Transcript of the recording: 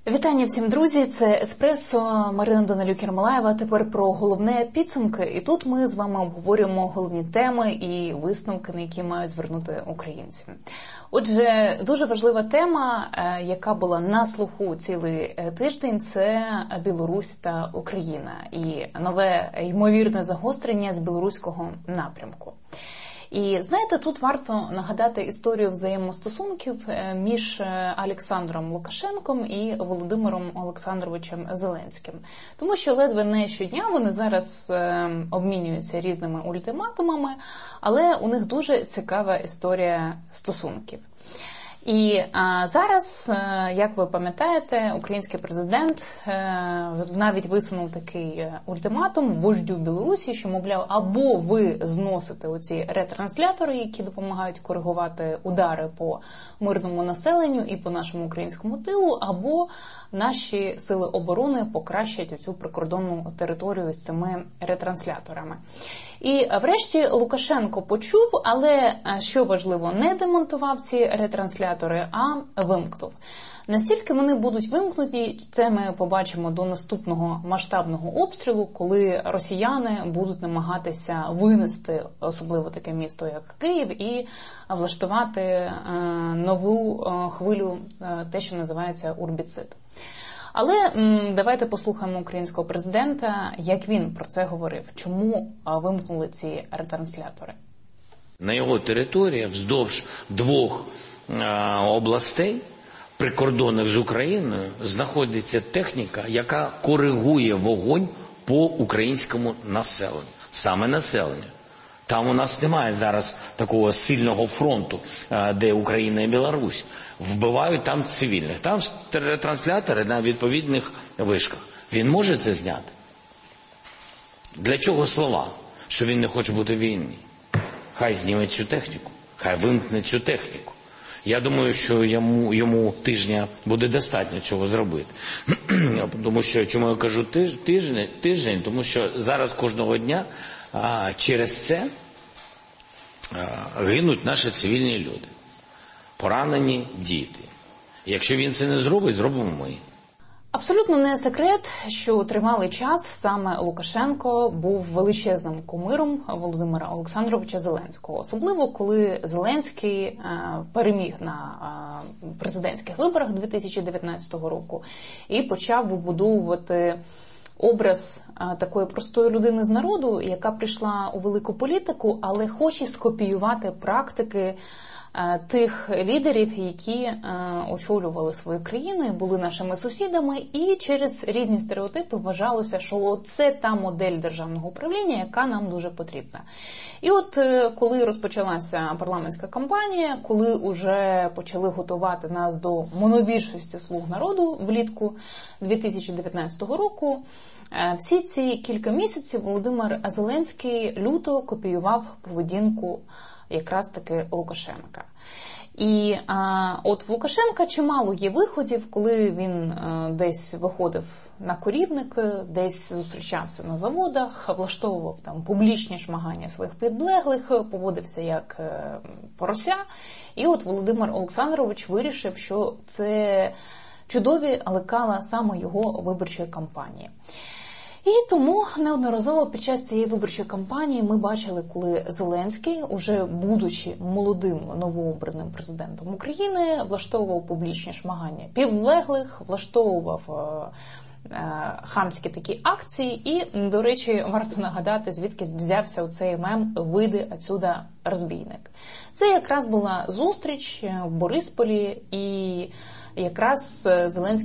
Вітання всім, друзі! Це «Еспресо», Марина Данилюк-Ермолаєва. Тепер про головне підсумки. І тут ми з вами обговорюємо головні теми і висновки, на які мають звернути українці. Отже, дуже важлива тема, яка була на слуху цілий тиждень, це Білорусь та Україна. І нове ймовірне загострення з білоруського напрямку. І, знаєте, тут варто нагадати історію взаємостосунків між Олександром Лукашенком і Володимиром Олександровичем Зеленським. Тому що ледве не щодня вони зараз обмінюються різними ультиматумами, але у них дуже цікава історія стосунків. І зараз, як ви пам'ятаєте, український президент навіть висунув такий ультиматум вождю Білорусі, що, мовляв, або ви зносите оці ретранслятори, які допомагають коригувати удари по мирному населенню і по нашому українському тилу, або наші сили оборони покращать оцю прикордонну територію з цими ретрансляторами. І врешті Лукашенко почув, але, що важливо, не демонтував ці ретранслятори, а вимкнув. Настільки вони будуть вимкнуті, це ми побачимо до наступного масштабного обстрілу, коли росіяни будуть намагатися винести особливо таке місто, як Київ, і влаштувати нову хвилю, те, що називається урбіцид. Але давайте послухаємо українського президента, як він про це говорив. Чому вимкнули ці ретранслятори? На його території вздовж двох областей, прикордонних з Україною, знаходиться техніка, яка коригує вогонь по українському населенню. Саме населенню. Там у нас немає зараз такого сильного фронту, де Україна і Білорусь. Вбивають там цивільних. Там транслятори на відповідних вишках. Він може це зняти? Для чого слова? Що він не хоче бути в війні. Хай зніме цю техніку. Хай вимкне цю техніку. Я думаю, що йому тижня буде достатньо цього зробити. Тому що, чому я кажу тиждень? Тому що зараз кожного дня через це гинуть наші цивільні люди. Поранені діти. Якщо він це не зробить, зробимо ми. Абсолютно не секрет, що тривалий час саме Лукашенко був величезним кумиром Володимира Олександровича Зеленського. Особливо, коли Зеленський переміг на президентських виборах 2019 року і почав вибудовувати образ такої простої людини з народу, яка прийшла у велику політику, але хоче скопіювати практики тих лідерів, які очолювали свої країни, були нашими сусідами, і через різні стереотипи вважалося, що це та модель державного управління, яка нам дуже потрібна. І от коли розпочалася парламентська кампанія, коли уже почали готувати нас до монобільшості «Слуг народу» влітку 2019 року, всі ці кілька місяців Володимир Зеленський люто копіював поведінку якраз таки Лукашенка. І от в Лукашенка чимало є виходів, коли він десь виходив на корівник, десь зустрічався на заводах, влаштовував там публічні шмагання своїх підлеглих, поводився як порося. І от Володимир Олександрович вирішив, що це чудові лекала саме його виборчої кампанії. І тому неодноразово під час цієї виборчої кампанії ми бачили, коли Зеленський, уже будучи молодим новообраним президентом України, влаштовував публічні шмагання підлеглих, влаштовував хамські такі акції. І, до речі, варто нагадати, звідки взявся оцей мем «Вийди отсюда, розбійник». Це якраз була зустріч в Борисполі, і якраз Зеленський